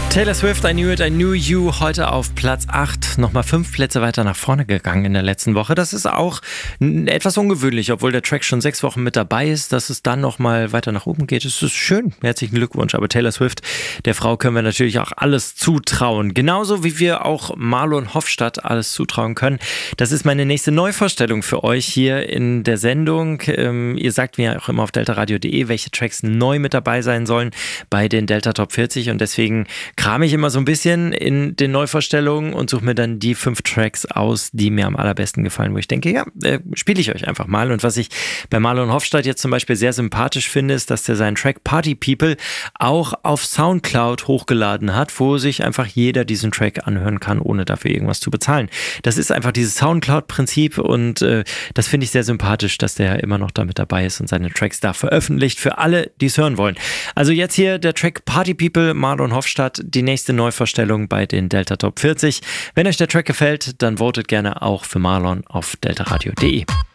Taylor Swift, I Knew It, I Knew You, heute auf Platz 8, nochmal 5 Plätze weiter nach vorne gegangen in der letzten Woche. Das ist auch etwas ungewöhnlich, obwohl der Track schon 6 Wochen mit dabei ist, dass es dann nochmal weiter nach oben geht. Es ist schön, herzlichen Glückwunsch. Aber Taylor Swift, der Frau können wir natürlich auch alles zutrauen. Genauso wie wir auch Marlon Hofstadt alles zutrauen können. Das ist meine nächste Neuvorstellung für euch hier in der Sendung. Ihr sagt mir auch immer auf deltaradio.de, welche Tracks neu mit dabei sein sollen bei den Delta Top 40 und deswegen kram ich immer so ein bisschen in den Neuvorstellungen und suche mir dann die 5 Tracks aus, die mir am allerbesten gefallen, wo ich denke, ja, spiele ich euch einfach mal. Und was ich bei Marlon Hofstadt jetzt zum Beispiel sehr sympathisch finde, ist, dass der seinen Track Party People auch auf Soundcloud hochgeladen hat, wo sich einfach jeder diesen Track anhören kann, ohne dafür irgendwas zu bezahlen. Das ist einfach dieses Soundcloud-Prinzip und das finde ich sehr sympathisch, dass der immer noch damit dabei ist und seine Tracks da veröffentlicht für alle, die es hören wollen. Also jetzt hier der Track Party People, Marlon Hofstadt, die nächste Neuvorstellung bei den Delta Top 40. Wenn euch der Track gefällt, dann votet gerne auch für Marlon auf deltaradio.de.